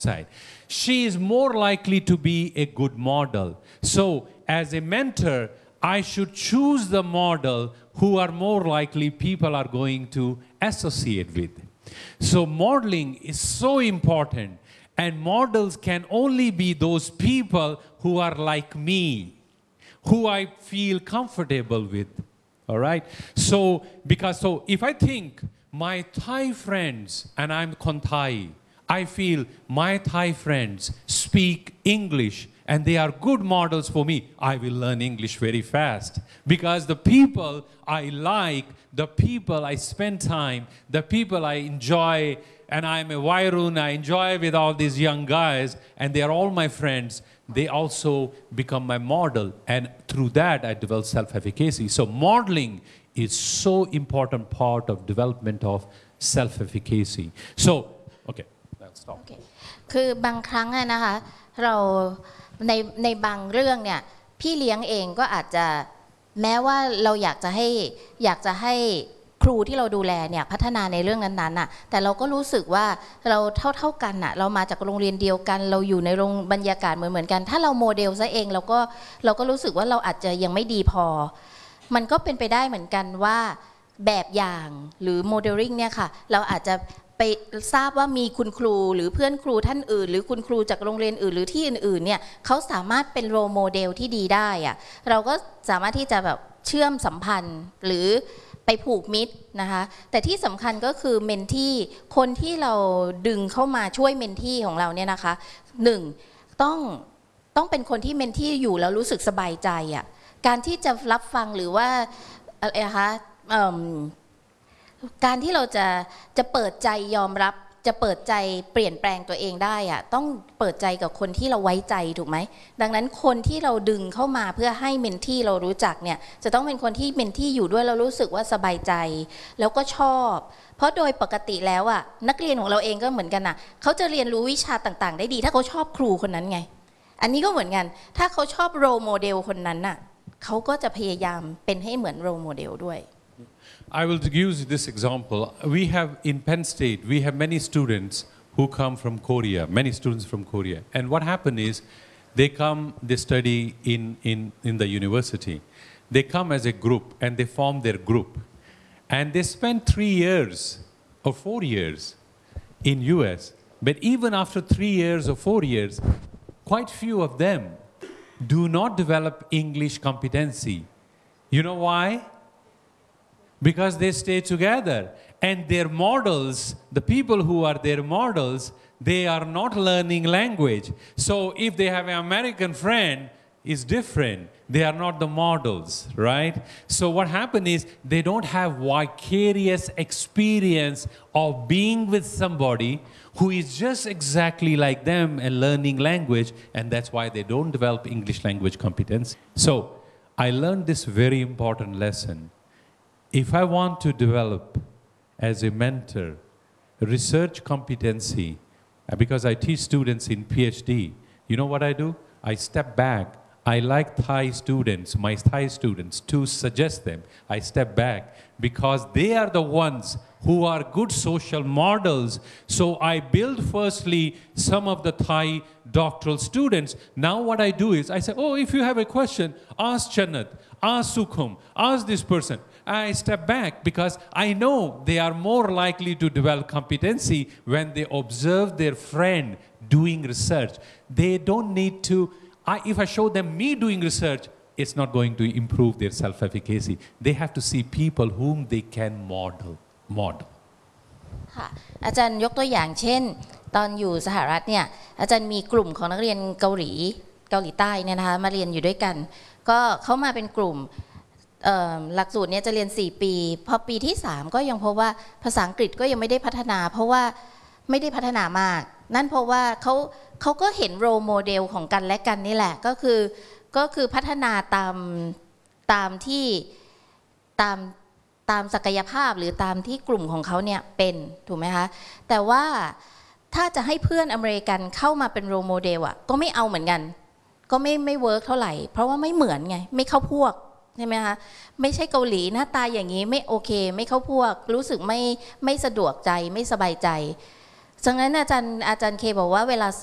side. She is more likely to be a good model. So as a mentor, I should choose the model who are more likely people are going to associate with. So modeling is so important, and models can only be those people who are like me, who I feel comfortable with. All right? So if I think my Thai friends, and I'm Khon Thai, I feel my Thai friends speak English and they are good models for me, I will learn English very fast. Because the people I like, the people I spend time, the people I enjoy, and I'm a Wairun, I enjoy with all these young guys, and they are all my friends, they also become my model. And through that, I develop self-efficacy. So modeling is so important part of development of self-efficacy. So, okay, I'll stop. Okay. คือบางครั้งนะคะเราในบางเรื่องเนี่ยพี่เลี้ยงเองก็อาจจะแม้ว่าเราอยากจะให้ครูที่เราดูแลเนี่ยพัฒนาในเรื่องนั้นๆน่ะแต่เราก็รู้สึกว่าเราเท่ากันน่ะเรามาจากโรงเรียนเดียวกันเราอยู่ในโรงบรรยากาศเหมือนกันถ้าเราโมเดลซะเองเราก็รู้สึกว่าเราอาจจะยังไม่ดีพอมันก็เป็นไปได้เหมือนกันว่าแบบอย่างหรือโมเดลลิ่งเนี่ยค่ะเราอาจจะไปทราบว่ามีคุณครูหรือเพื่อนครูท่านอื่นหรือคุณครูจากโรงเรียนอื่นหรือที่อื่นๆเนี่ยเขาสามารถเป็นโรลโมเดลที่ดีได้อะเราก็สามารถที่จะแบบเชื่อมสัมพันธ์หรือไปผูกมิตรนะคะแต่ที่สำคัญก็คือเมนที่คนที่เราดึงเข้ามาช่วยเมนที่ของเราเนี่ยนะคะหนึ่งต้องเป็นคนที่เมนที่อยู่แล้วรู้สึกสบายใจอ่ะการที่จะรับฟังหรือว่าอะไรนะคะการที่เราจะเปิดใจยอมรับจะเปิดใจเปลี่ยนแปลงตัวเองได้อะต้องเปิดใจกับคนที่เราไว้ใจถูกไหมดังนั้นคนที่เราดึงเข้ามาเพื่อให้เมนที่เรารู้จักเนี่ยจะต้องเป็นคนที่เมนที่อยู่ด้วยเรารู้สึกว่าสบายใจแล้วก็ชอบเพราะโดยปกติแล้วอะนักเรียนของเราเองก็เหมือนกันนะเขาจะเรียนรู้วิชาต่างๆได้ดีถ้าเขาชอบครูคนนั้นไงอันนี้ก็เหมือนกันถ้าเขาชอบโรลโมเดลคนนั้นน่ะเขาก็จะพยายามเป็นให้เหมือนโรลโมเดลด้วย I will use this example. We have in Penn State, we have many students who come from Korea, many students from Korea. And what happened is they study in the university. They come as a group and they form their group. And they spend 3 years or 4 years in US. But even after 3 years or 4 years, quite few of them do not develop English competency. You know why? Because they stay together and their models, the people who are their models, they are not learning language. So if they have an American friend, it's different. They are not the models, right? So what happened is they don't have vicarious experience of being with somebody who is just exactly like them and learning language, and that's why they don't develop English language competence. So I learned this very important lesson. If I want to develop as a mentor research competency, because I teach students in PhD, you know what I do? I step back. I like Thai students, my Thai students, to suggest them. I step back because they are the ones who are good social models. So I build firstly some of the Thai doctoral students. Now what I do is I say, oh, if you have a question, ask Channat, ask Sukhum, ask this person. I step back because I know they are more likely to develop competency when they observe their friend doing research. They don't need to, if I show them me doing research, it's not going to improve their self-efficacy. They have to see people whom they can model. ค่ะอาจารย์ยกตัวอย่างเช่นตอนอยู่สหรัฐเนี่ยอาจารย์มีกลุ่มของนักเรียนเกาหลีใต้เนี่ยนะคะมาเรียนอยู่ด้วยกันก็เขามาเป็นกลุ่มหลักสูตรเนี่ยจะเรียน4 ปีพอปีที่3ก็ยังพบว่าภาษาอังกฤษก็ยังไม่ได้พัฒนาเพราะว่าไม่ได้พัฒนามากนั่นเพราะว่าเขาก็เห็นโรลโมเดลของกันและกันนี่แหละก็คือพัฒนาตามที่ตามศักยภาพหรือตามที่กลุ่มของเขาเนี่ยเป็นถูกไหมคะแต่ว่าถ้าจะให้เพื่อนอเมริกันเข้ามาเป็นโรลโมเดลอ่ะก็ไม่เอาเหมือนกันก็ไม่เวิร์กเท่าไหร่เพราะว่าไม่เหมือนไงไม่เข้าพวกใช่ไหมคะไม่ใช่เกาหลีหน้าตาอย่างนี้ไม่โอเคไม่เข้าพวกรู้สึกไม่สะดวกใจไม่สบายใจฉะนั้นอาจารย์เคบอกว่าเวลา